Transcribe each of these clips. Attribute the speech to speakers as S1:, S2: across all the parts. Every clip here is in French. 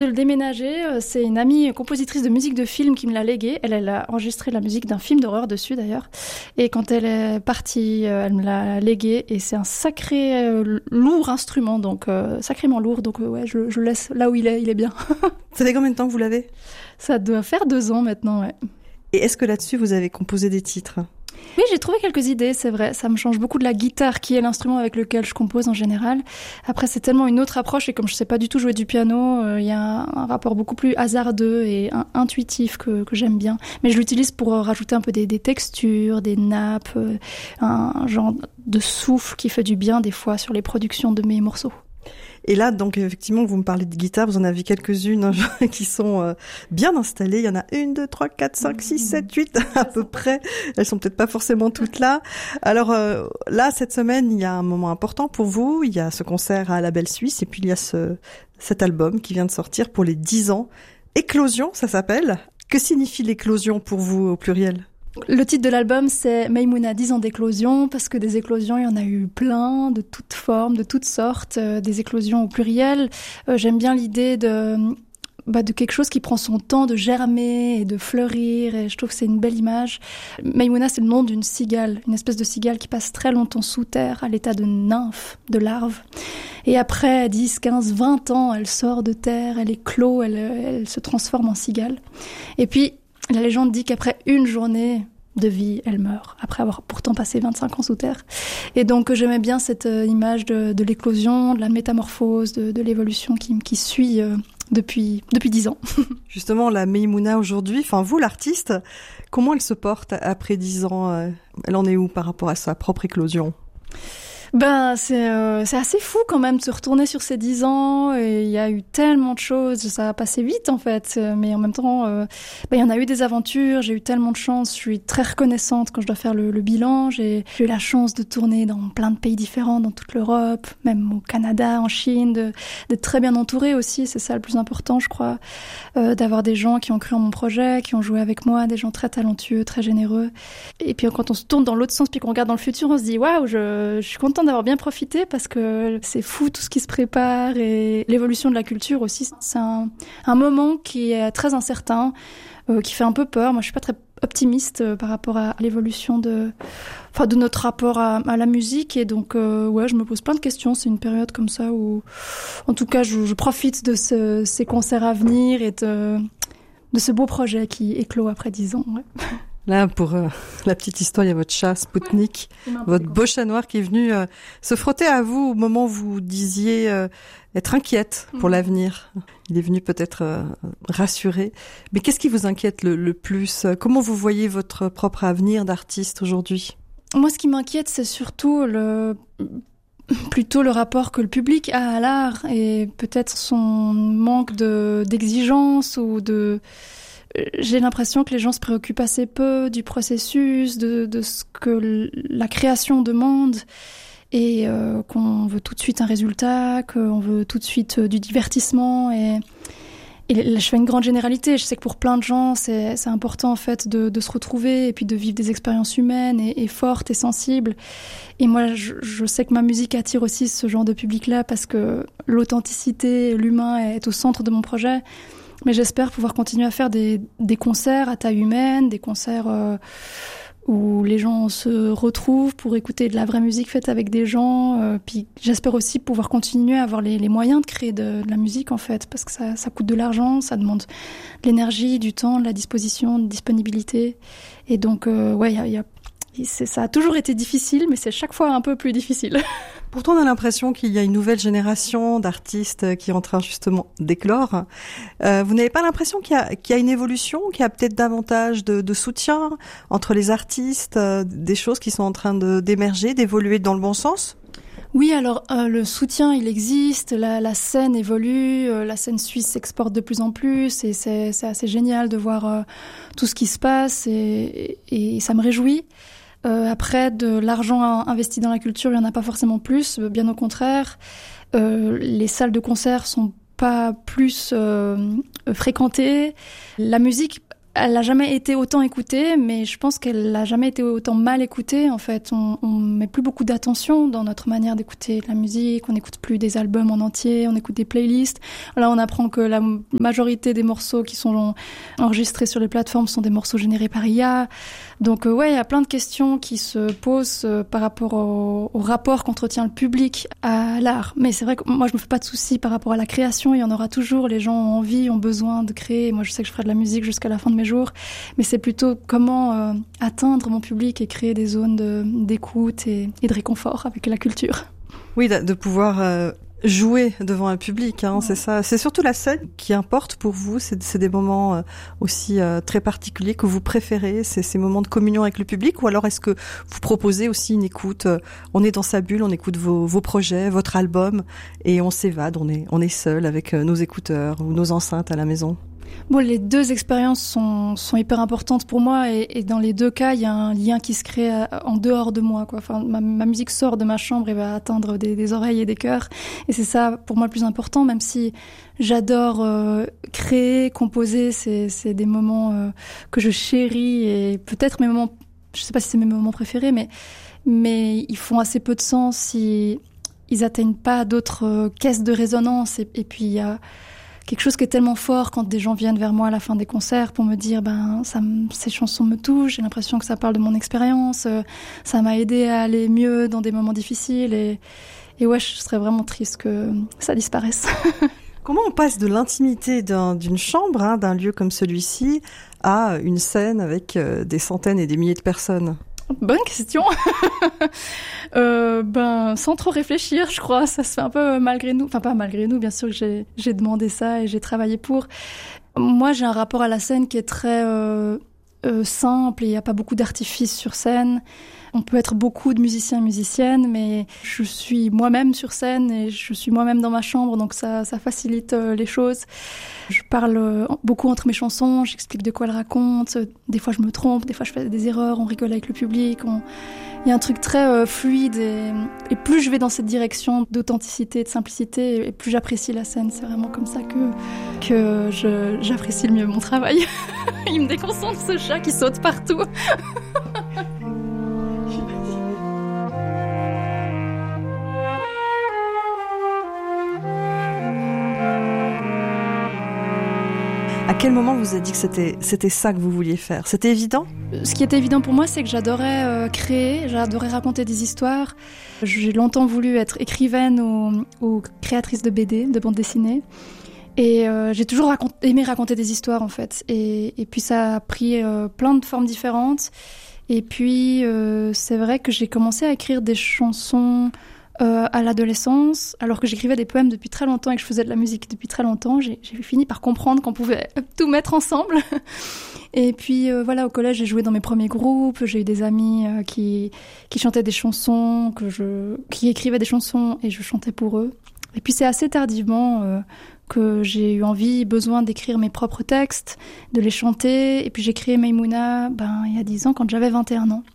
S1: le déménager, c'est une amie compositrice de musique de film qui me l'a légué. Elle a enregistré la musique d'un film d'horreur dessus d'ailleurs. Et quand elle est partie, elle me l'a légué. Et c'est un sacré lourd instrument, donc sacrément lourd. Donc ouais, je le laisse là où il est bien.
S2: Ça fait combien de temps que vous l'avez ?
S1: Ça doit faire 2 ans maintenant, ouais.
S2: Et est-ce que là-dessus, vous avez composé des titres ?
S1: Oui, j'ai trouvé quelques idées, c'est vrai. Ça me change beaucoup de la guitare, qui est l'instrument avec lequel je compose en général. Après, c'est tellement une autre approche, et comme je sais pas du tout jouer du piano, il y a un rapport beaucoup plus hasardeux et intuitif que j'aime bien. Mais je l'utilise pour rajouter un peu des textures, des nappes, un genre de souffle qui fait du bien des fois sur les productions de mes morceaux.
S2: Et là, donc, effectivement, vous me parlez de guitare, vous en avez quelques-unes qui sont bien installées. Il y en a 1, 2, 3, 4, 5, 6, 7, 8 à peu près. Elles sont peut-être pas forcément toutes là. Alors là, cette semaine, il y a un moment important pour vous. Il y a ce concert à la Belle Suisse et puis il y a cet album qui vient de sortir pour les 10 ans. Éclosion, ça s'appelle. Que signifie l'éclosion pour vous au pluriel ?
S1: Le titre de l'album, c'est Maïmouna 10 ans d'éclosion, parce que des éclosions, il y en a eu plein, de toutes formes, de toutes sortes, des éclosions au pluriel. J'aime bien l'idée de quelque chose qui prend son temps de germer et de fleurir, et je trouve que c'est une belle image. Maïmouna, c'est le nom d'une cigale, une espèce de cigale qui passe très longtemps sous terre, à l'état de nymphe, de larve. Et après 10, 15, 20 ans, elle sort de terre, elle éclot, elle se transforme en cigale. Et puis, la légende dit qu'après une journée de vie, elle meurt, après avoir pourtant passé 25 ans sous terre. Et donc j'aimais bien cette image de l'éclosion, de la métamorphose, de l'évolution qui suit depuis 10 ans.
S2: Justement, la Maïmouna aujourd'hui, enfin vous l'artiste, comment elle se porte après 10 ans ? Elle en est où par rapport à sa propre éclosion ?
S1: C'est assez fou quand même de se retourner sur ces 10 ans, et il y a eu tellement de choses, ça a passé vite en fait, mais en même temps il y en a eu des aventures, j'ai eu tellement de chance, je suis très reconnaissante quand je dois faire le bilan, j'ai eu la chance de tourner dans plein de pays différents, dans toute l'Europe, même au Canada, en Chine, d'être très bien entourée aussi, c'est ça le plus important je crois, d'avoir des gens qui ont cru en mon projet, qui ont joué avec moi, des gens très talentueux, très généreux, et puis quand on se tourne dans l'autre sens puis qu'on regarde dans le futur, on se dit waouh, je suis contente d'avoir bien profité parce que c'est fou tout ce qui se prépare, et l'évolution de la culture aussi, c'est un moment qui est très incertain, qui fait un peu peur. Moi je suis pas très optimiste par rapport à l'évolution de notre rapport à la musique, et donc je me pose plein de questions. C'est une période comme ça où en tout cas je profite de ces concerts à venir et de ce beau projet qui éclot après 10 ans. Ouais.
S2: Là, pour la petite histoire, il y a votre chat Spoutnik, votre beau chat noir qui est venu se frotter à vous au moment où vous disiez être inquiète pour l'avenir. Il est venu peut-être rassurer. Mais qu'est-ce qui vous inquiète le plus ? Comment vous voyez votre propre avenir d'artiste aujourd'hui ?
S1: Moi, ce qui m'inquiète, c'est surtout plutôt le rapport que le public a à l'art, et peut-être son manque d'exigence ou de... J'ai l'impression que les gens se préoccupent assez peu du processus, de ce que la création demande, et qu'on veut tout de suite un résultat, qu'on veut tout de suite du divertissement. Et je fais une grande généralité. Je sais que pour plein de gens, c'est important en fait de se retrouver et puis de vivre des expériences humaines et fortes et sensibles. Et moi, je sais que ma musique attire aussi ce genre de public-là parce que l'authenticité, l'humain est au centre de mon projet. Mais j'espère pouvoir continuer à faire des concerts à taille humaine, des concerts où les gens se retrouvent pour écouter de la vraie musique faite avec des gens. Puis j'espère aussi pouvoir continuer à avoir les moyens de créer de la musique en fait, parce que ça coûte de l'argent, ça demande de l'énergie, du temps, de la disposition, de disponibilité. Et donc ça a toujours été difficile, mais c'est chaque fois un peu plus difficile.
S2: Pourtant, on a l'impression qu'il y a une nouvelle génération d'artistes qui est en train justement d'éclore. Vous n'avez pas l'impression qu'il y a une évolution, qu'il y a peut-être davantage de soutien entre les artistes, des choses qui sont en train d'émerger, d'évoluer dans le bon sens ?
S1: Oui, alors le soutien, il existe, la scène évolue, la scène suisse s'exporte de plus en plus, et c'est assez génial de voir tout ce qui se passe, et ça me réjouit. Après, de l'argent investi dans la culture, il n'y en a pas forcément plus, bien au contraire. Les salles de concert sont pas plus fréquentées. La musique elle n'a jamais été autant écoutée, mais je pense qu'elle n'a jamais été autant mal écoutée. En fait, on met plus beaucoup d'attention dans notre manière d'écouter de la musique. On n'écoute plus des albums en entier, on écoute des playlists. Là, on apprend que la majorité des morceaux qui sont enregistrés sur les plateformes sont des morceaux générés par IA. Donc, ouais, il y a plein de questions qui se posent par rapport au rapport qu'entretient le public à l'art. Mais c'est vrai que moi, je me fais pas de soucis par rapport à la création. Il y en aura toujours. Les gens ont envie, ont besoin de créer. Moi, je sais que je ferai de la musique jusqu'à la fin de mes jours, mais c'est plutôt comment atteindre mon public et créer des zones d'écoute et de réconfort avec la culture.
S2: Oui, de pouvoir jouer devant un public, hein, ouais. C'est ça. C'est surtout la scène qui importe pour vous. C'est des moments aussi très particuliers que vous préférez. C'est ces moments de communion avec le public, ou alors est-ce que vous proposez aussi une écoute on est dans sa bulle, on écoute vos projets, votre album, et on s'évade. On est seul avec nos écouteurs ou nos enceintes à la maison.
S1: Bon, les deux expériences sont hyper importantes pour moi, et dans les deux cas, il y a un lien qui se crée en dehors de moi, quoi. Enfin, ma musique sort de ma chambre et va atteindre des oreilles et des cœurs, et c'est ça pour moi le plus important. Même si j'adore créer, composer, c'est des moments que je chéris, et peut-être mes moments, je sais pas si c'est mes moments préférés, mais ils font assez peu de sens si ils atteignent pas d'autres caisses de résonance, et puis il y a quelque chose qui est tellement fort quand des gens viennent vers moi à la fin des concerts pour me dire ces chansons me touchent, j'ai l'impression que ça parle de mon expérience, ça m'a aidé à aller mieux dans des moments difficiles, et ouais, je serais vraiment triste que ça disparaisse.
S2: Comment on passe de l'intimité d'une chambre, hein, d'un lieu comme celui-ci, à une scène avec des centaines et des milliers de personnes ?
S1: Bonne question. Sans trop réfléchir, je crois. Ça se fait un peu malgré nous. Enfin, pas malgré nous, bien sûr que j'ai demandé ça et j'ai travaillé pour. Moi, j'ai un rapport à la scène qui est très simple, et il n'y a pas beaucoup d'artifices sur scène. On peut être beaucoup de musiciens et musiciennes, mais je suis moi-même sur scène et je suis moi-même dans ma chambre, donc ça facilite les choses. Je parle beaucoup entre mes chansons, j'explique de quoi elles racontent. Des fois, je me trompe, des fois, je fais des erreurs, on rigole avec le public. Il y a un truc très fluide, et plus je vais dans cette direction d'authenticité, de simplicité, et plus j'apprécie la scène. C'est vraiment comme ça que j'apprécie le mieux mon travail. Il me déconcentre, ce chat qui saute partout.
S2: À quel moment vous avez dit que c'était ça que vous vouliez faire ? C'était évident ?
S1: Ce qui était évident pour moi, c'est que j'adorais créer, j'adorais raconter des histoires. J'ai longtemps voulu être écrivaine ou créatrice de BD, de bande dessinée. Et j'ai toujours aimé raconter des histoires, en fait. Et puis ça a pris plein de formes différentes. Et puis c'est vrai que j'ai commencé à écrire des chansons à l'adolescence, alors que j'écrivais des poèmes depuis très longtemps et que je faisais de la musique depuis très longtemps. J'ai fini par comprendre qu'on pouvait tout mettre ensemble. Et puis voilà, au collège, j'ai joué dans mes premiers groupes, j'ai eu des amis qui chantaient des chansons, qui écrivaient des chansons, et je chantais pour eux. Et puis c'est assez tardivement que j'ai eu besoin d'écrire mes propres textes, de les chanter. Et puis j'ai créé Maïmouna il y a 10 ans, quand j'avais 21 ans.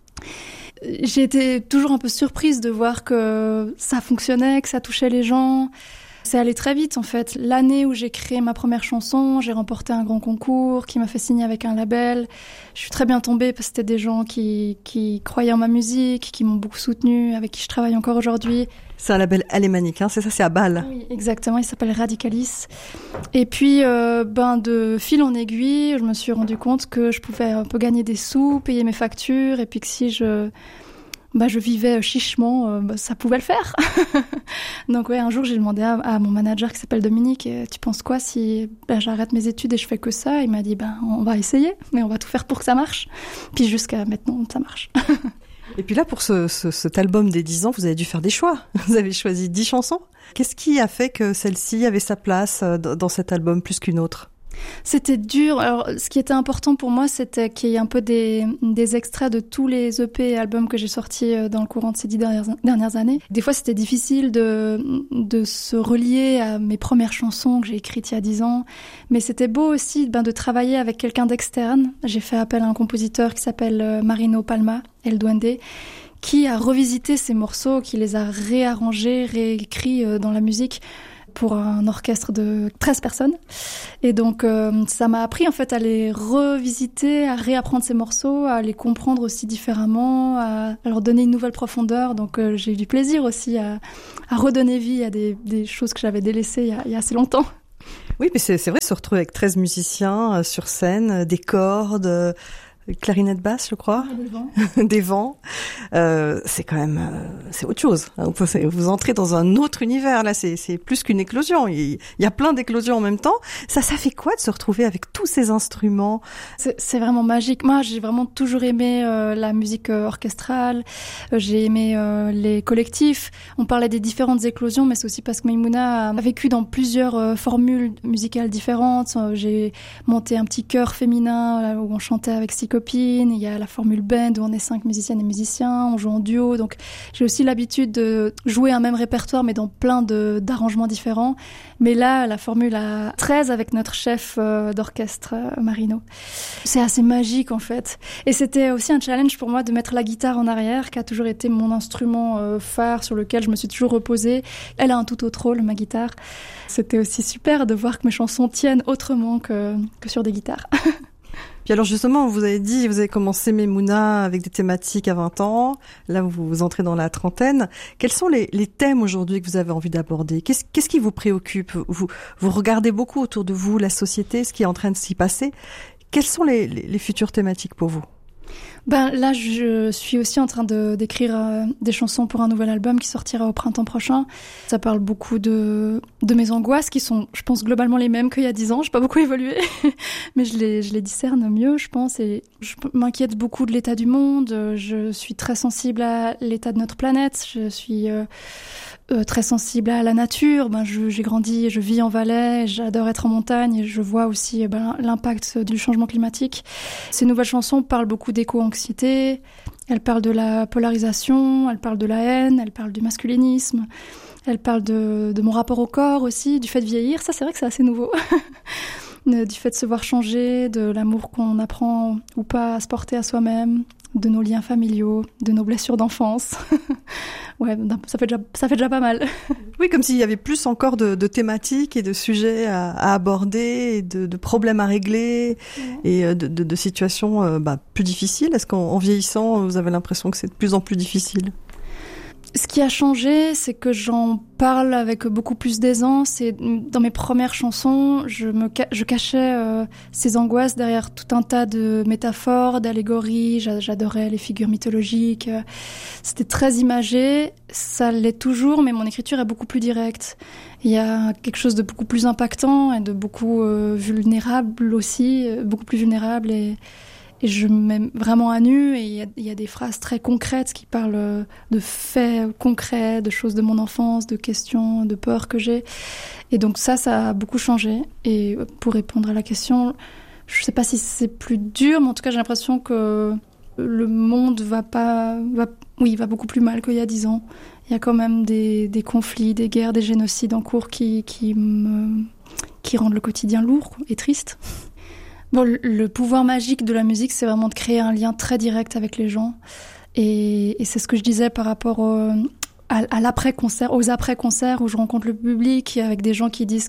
S1: J'ai été toujours un peu surprise de voir que ça fonctionnait, que ça touchait les gens. C'est allé très vite, en fait. L'année où j'ai créé ma première chanson, j'ai remporté un grand concours qui m'a fait signer avec un label. Je suis très bien tombée parce que c'était des gens qui croyaient en ma musique, qui m'ont beaucoup soutenue, avec qui je travaille encore aujourd'hui.
S2: C'est un label alémanique, hein, c'est ça, c'est à Bâle.
S1: Oui, exactement, il s'appelle Radicalis. Et puis, de fil en aiguille, je me suis rendu compte que je pouvais un peu gagner des sous, payer mes factures, et puis que si je vivais chichement, ça pouvait le faire. Donc ouais, un jour j'ai demandé à mon manager qui s'appelle Dominique, tu penses quoi si j'arrête mes études et je fais que ça ? Il m'a dit on va essayer, mais on va tout faire pour que ça marche. Puis jusqu'à maintenant, ça marche.
S2: Et puis là, pour cet album des 10 ans, vous avez dû faire des choix. Vous avez choisi 10 chansons. Qu'est-ce qui a fait que celle-ci avait sa place dans cet album plus qu'une autre ?
S1: C'était dur. Alors, ce qui était important pour moi, c'était qu'il y ait un peu des extraits de tous les EP et albums que j'ai sortis dans le courant de ces 10 dernières années. Des fois, c'était difficile de se relier à mes premières chansons que j'ai écrites il y a 10 ans. Mais c'était beau aussi de travailler avec quelqu'un d'externe. J'ai fait appel à un compositeur qui s'appelle Marino Palma, El Duende, qui a revisité ces morceaux, qui les a réarrangés, réécrits dans la musique pour un orchestre de 13 personnes. Et donc, ça m'a appris en fait à les revisiter, à réapprendre ces morceaux, à les comprendre aussi différemment, à leur donner une nouvelle profondeur. Donc, j'ai eu du plaisir aussi à redonner vie à des choses que j'avais délaissées il y a assez longtemps.
S2: Oui, mais c'est vrai, se retrouver avec 13 musiciens sur scène, des cordes, clarinette basse, je crois. Des vents. C'est quand même, c'est autre chose. Vous entrez dans un autre univers, là, c'est plus qu'une éclosion. Il y a plein d'éclosions en même temps. Ça fait quoi de se retrouver avec tous ces instruments?
S1: C'est vraiment magique. Moi, j'ai vraiment toujours aimé la musique orchestrale. J'ai aimé les collectifs. On parlait des différentes éclosions, mais c'est aussi parce que Maïmouna a vécu dans plusieurs formules musicales différentes. J'ai monté un petit chœur féminin où on chantait avec 6 copines. Il y a la formule band où on est 5 musiciennes et musiciens. On joue en duo. Donc, j'ai aussi l'habitude de jouer un même répertoire, mais dans plein d'arrangements différents. Mais là, la formule à 13 avec notre chef d'orchestre, Marino. C'est assez magique, en fait. Et c'était aussi un challenge pour moi de mettre la guitare en arrière, qui a toujours été mon instrument phare sur lequel je me suis toujours reposée. Elle a un tout autre rôle, ma guitare. C'était aussi super de voir que mes chansons tiennent autrement que sur des guitares.
S2: Puis alors justement, vous avez commencé Maïmouna avec des thématiques à 20 ans. Là, vous entrez dans la trentaine. Quels sont les thèmes aujourd'hui que vous avez envie d'aborder? Qu'est-ce qui vous préoccupe? Vous regardez beaucoup autour de vous la société, ce qui est en train de s'y passer. Quelles sont les futures thématiques pour vous?
S1: Là, je suis aussi en train d'écrire des chansons pour un nouvel album qui sortira au printemps prochain. Ça parle beaucoup de mes angoisses qui sont, je pense, globalement les mêmes qu'il y a 10 ans. J'ai pas beaucoup évolué, mais je les discerne mieux, je pense. Et je m'inquiète beaucoup de l'état du monde. Je suis très sensible à l'état de notre planète. Je suis très sensible à la nature. J'ai grandi, je vis en Valais, j'adore être en montagne et je vois aussi l'impact du changement climatique. Ces nouvelles chansons parlent beaucoup d'éco-anxiété, elles parlent de la polarisation, elles parlent de la haine, elles parlent du masculinisme, elles parlent de mon rapport au corps aussi, du fait de vieillir. Ça, c'est vrai que c'est assez nouveau. Du fait de se voir changer, de l'amour qu'on apprend ou pas à se porter à soi-même, de nos liens familiaux, de nos blessures d'enfance. Ouais, ça fait déjà pas mal.
S2: Oui, comme s'il y avait plus encore de thématiques et de sujets à aborder, et de problèmes à régler, et de situations plus difficiles. Est-ce qu'en vieillissant, vous avez l'impression que c'est de plus en plus difficile?
S1: Ce qui a changé, c'est que j'en parle avec beaucoup plus d'aisance et dans mes premières chansons, je cachais ces angoisses derrière tout un tas de métaphores, d'allégories. J'adorais les figures mythologiques. C'était très imagé, ça l'est toujours, mais mon écriture est beaucoup plus directe. Il y a quelque chose de beaucoup plus impactant et de beaucoup vulnérable aussi, beaucoup plus vulnérable et je me mets vraiment à nu et il y a des phrases très concrètes qui parlent de faits concrets, de choses de mon enfance, de questions, de peurs que j'ai. Et donc ça a beaucoup changé. Et pour répondre à la question, je sais pas si c'est plus dur, mais en tout cas j'ai l'impression que le monde va beaucoup plus mal qu'il y a 10 ans. Il y a quand même des conflits, des guerres, des génocides en cours qui rendent le quotidien lourd et triste. Bon, le pouvoir magique de la musique, c'est vraiment de créer un lien très direct avec les gens. Et c'est ce que je disais par rapport à l'après-concert, aux après-concerts où je rencontre le public avec des gens qui disent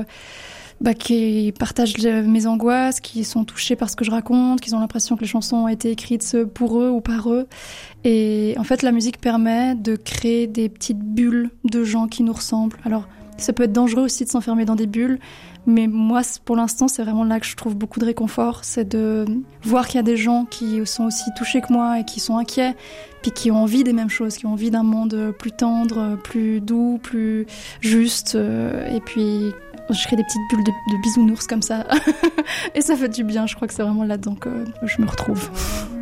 S1: qui partagent mes angoisses, qui sont touchés par ce que je raconte, qui ont l'impression que les chansons ont été écrites pour eux ou par eux. Et en fait, la musique permet de créer des petites bulles de gens qui nous ressemblent. Alors, ça peut être dangereux aussi de s'enfermer dans des bulles, mais moi, pour l'instant, c'est vraiment là que je trouve beaucoup de réconfort. C'est de voir qu'il y a des gens qui sont aussi touchés que moi et qui sont inquiets, puis qui ont envie des mêmes choses, qui ont envie d'un monde plus tendre, plus doux, plus juste. Et puis, je crée des petites bulles de bisounours comme ça. Et ça fait du bien, je crois que c'est vraiment là-dedans que je me retrouve.